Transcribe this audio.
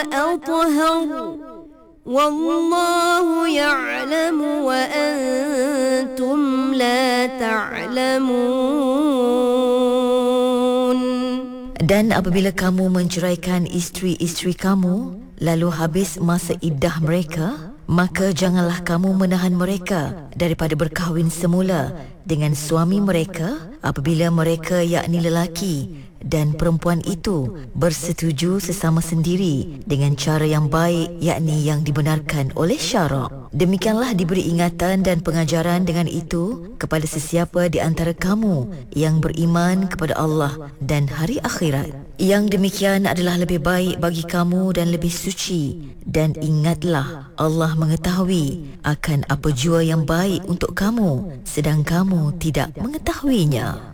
وأطهر والله يعلم وأنتم لا تعلمون. Dan apabila kamu menceraikan isteri-isteri kamu, lalu habis masa iddah mereka, maka janganlah kamu menahan mereka daripada berkahwin semula dengan suami mereka apabila mereka yakni lelaki dan perempuan itu bersetuju sesama sendiri dengan cara yang baik, yakni yang dibenarkan oleh syarak. Demikianlah diberi ingatan dan pengajaran dengan itu kepada sesiapa di antara kamu yang beriman kepada Allah dan hari akhirat. Yang demikian adalah lebih baik bagi kamu dan lebih suci. Dan ingatlah, Allah mengetahui akan apa jua yang baik untuk kamu, sedang kamu tidak mengetahuinya.